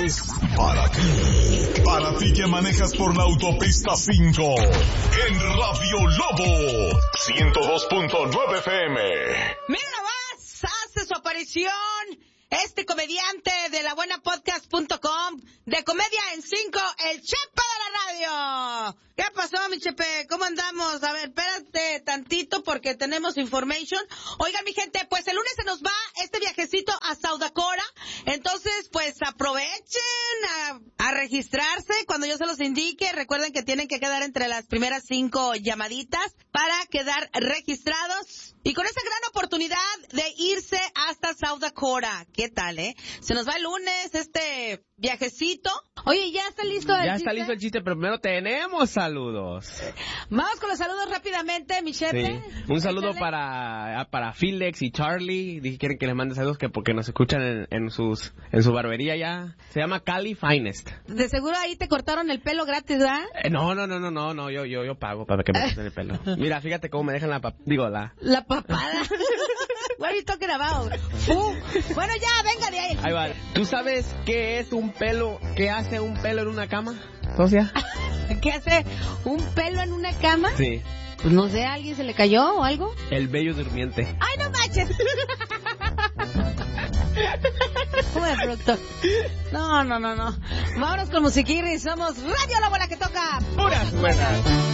es para ti. Para ti que manejas por la autopista 5. En Radio Lobo 102.9 FM. Mira nomás, hace su aparición este comediante de labuenapodcast.com, de Comedia en 5, el Chepe de la radio. ¿Qué pasó, mi Chepe? ¿Cómo andamos? A ver, espérate tantito porque tenemos information. Oigan, mi gente, pues el lunes se nos va este viajecito a South Dakota. Entonces, pues aprovechen a registrarse cuando yo se los indique. Recuerden que tienen que quedar entre las primeras 5 llamaditas para quedar registrados. Y con esa gran oportunidad de irse hasta South Dakota. ¿Qué tal, Se nos va el lunes este viajecito. Oye, ¿ya está listo el chiste? Ya está listo el chiste, pero primero tenemos saludos. Vamos con los saludos rápidamente, mi Chepe. Sí. Un saludo para Philex y Charlie. Quieren que les mande saludos que porque nos escuchan en su barbería ya. Se llama Cali Finest. De seguro ahí te cortaron el pelo gratis, ¿verdad? No, yo pago para que me corten el pelo. Mira, fíjate cómo me dejan la papada. What are you talking about? Bueno, ya, venga de ahí. Ahí va. ¿Tú sabes qué es un pelo? ¿Qué hace un pelo en una cama, socia? ¿Qué hace un pelo en una cama? Sí. Pues no sé, ¿a alguien se le cayó o algo? El vello durmiente. ¡Ay, no manches! ¿Cómo de productor? No. Vámonos con musiquirri. Somos Radio La Bola que toca puras buenas.